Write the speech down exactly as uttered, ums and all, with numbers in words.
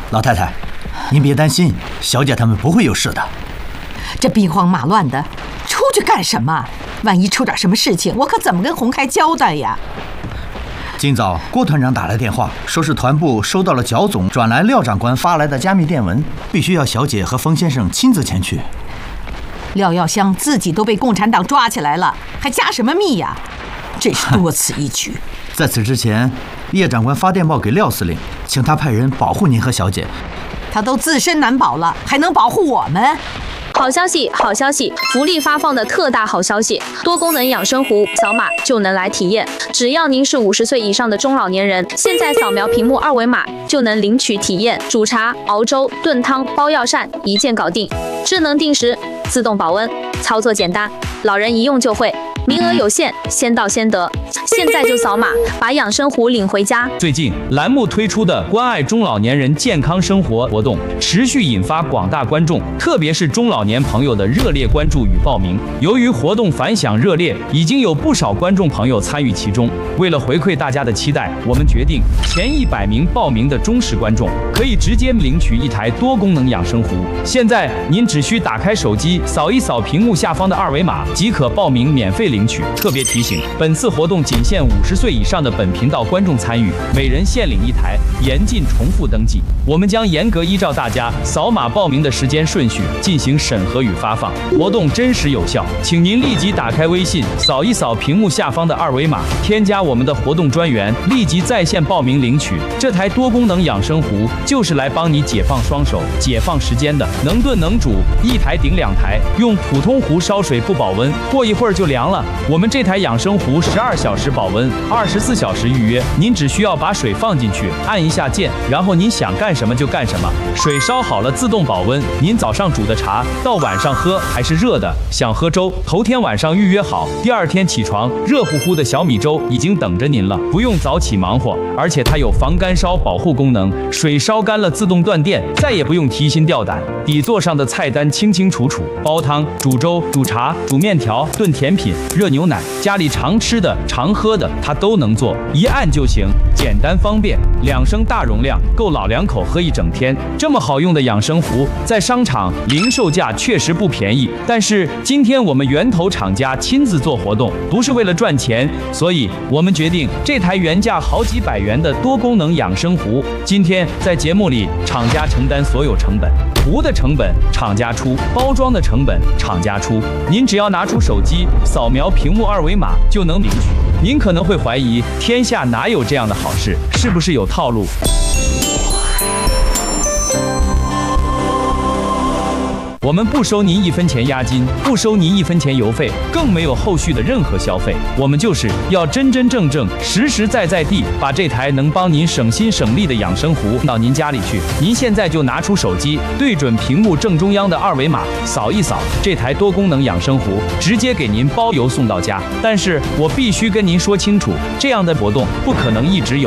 老太太，您别担心，小姐他们不会有事的。 这兵荒马乱的，出去干什么？万一出点什么事情，我可怎么跟洪开交代呀？ 今早郭团长打来电话，说是团部收到了角总转来廖长官发来的加密电文，必须要小姐和冯先生亲自前去。 廖耀湘自己都被共产党抓起来了，还加什么密呀？真是多此一举。 在此之前，叶长官发电报给廖司令，请他派人保护您和小姐。 他都自身难保了，还能保护我们？ 好消息，好消息！福利发放的特大好消息，多功能养生壶扫码就能来体验。只要您是五十岁以上的中老年人，现在扫描屏幕二维码就能领取体验。煮茶、熬粥、炖汤、包药膳，一键搞定。智能定时，自动保温，操作简单，老人一用就会。名额有限，先到先得。现在就扫码，把养生壶领回家。 最近栏目推出的关爱中老年人健康生活活动，持续引发广大观众，特别是中老年朋友的热烈关注与报名。由于活动反响热烈，已经有不少观众朋友参与其中。为了回馈大家的期待，我们决定前一百名报名的忠实观众可以直接领取一台多功能养生壶。现在您只需打开手机，扫一扫屏幕下方的二维码，即可报名免费领取。特别提醒，本次活动仅限五十岁以上的本频道观众参与，每人限领一台，严禁重复登记。我们将严格依照大家扫码报名的时间顺序进行审核与发放，活动真实有效，请您立即打开微信，扫一扫屏幕下方的二维码，添加我们的活动专员，立即在线报名领取。这台多功能养生壶就是来帮你解放双手、解放时间的，能炖能煮，一台顶两台，用普通壶烧水不保温，过一会儿就凉了。我们这台养生壶十二小时保温，二十四小时预约，您只需要把水放进去，按一下键，然后您想干什么就干什么，水烧好了自动保温。您早上煮的茶到晚上喝还是热的，想喝粥，头天晚上预约好，第二天起床，热乎乎的小米粥已经等着您了，不用早起忙活，而且它有防干烧保护功能，水烧干了自动断电，再也不用提心吊胆。底座上的菜单清清楚楚，煲汤、煮粥、煮茶、煮面条、炖甜品、热牛奶，家里常吃的、常喝的，它都能做，一按就行，简单方便。两升大容量，够老两口喝一整天。这么好用的养生壶，在商场零售价确实不便宜，但是今天我们源头厂家亲自做活动，不是为了赚钱，所以我们决定这台原价好几百元的多功能养生壶，今天在节目里厂家承担所有成本。壶的成本厂家出，包装的成本厂家出，您只要拿出手机扫描屏幕二维码就能领取。您可能会怀疑，天下哪有这样的好事？是不是有套路？我们不收您一分钱押金，不收您一分钱邮费，更没有后续的任何消费。我们就是要真真正正、实实在在地把这台能帮您省心省力的养生壶到您家里去。您现在就拿出手机，对准屏幕正中央的二维码，扫一扫，这台多功能养生壶直接给您包邮送到家。但是我必须跟您说清楚，这样的活动不可能一直有。